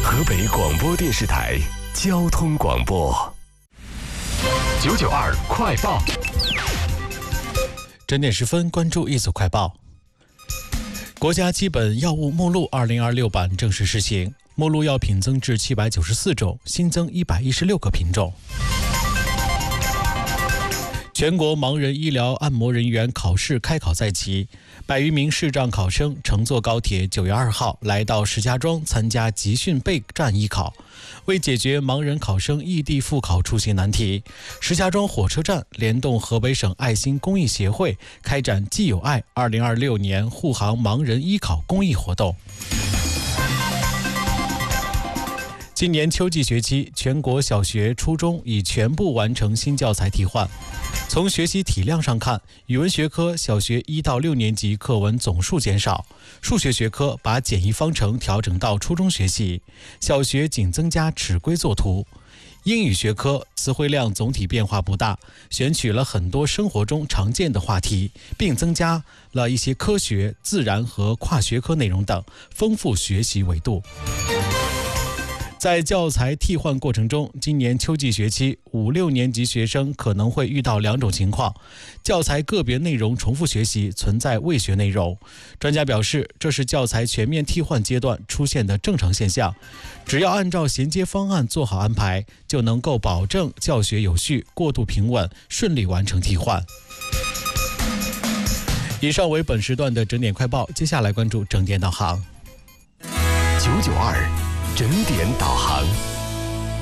河北广播电视台交通广播992快报。 整点10分，关注一组快报。国家基本药物目录2026版正式施行，目录药品增至794种，新增116个品种。全国盲人医疗按摩人员考试开考在即，100余名视障考生乘坐高铁9月2号来到石家庄参加集训备战艺考。为解决盲人考生异地复考出行难题，石家庄火车站联动河北省爱心公益协会开展既有爱2026年护航盲人医考公益活动。今年秋季学期，全国小学、初中已全部完成新教材替换。从学习体量上看，语文学科小学1到6年级课文总数减少，数学学科把简易方程调整到初中学习，小学仅增加尺规作图。英语学科词汇量总体变化不大，选取了很多生活中常见的话题，并增加了一些科学、自然和跨学科内容等，丰富学习维度。在教材替换过程中，今年秋季学期5、6年级学生可能会遇到2种情况：教材个别内容重复学习，存在未学内容。专家表示，这是教材全面替换阶段出现的正常现象，只要按照衔接方案做好安排，就能够保证教学有序、过渡平稳，顺利完成替换。以上为本时段的整点快报，接下来关注整点导航。 992整点导航。